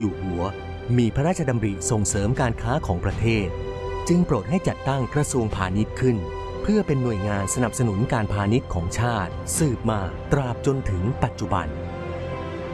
อยู่หัวมีพระราชดำริส่งเสริมการค้าของประเทศจึงโปรดให้จัดตั้งกระทรวงพาณิชย์ขึ้นเพื่อเป็นหน่วยงานสนับสนุนการพาณิชย์ของชาติสืบมาตราบจนถึงปัจจุบัน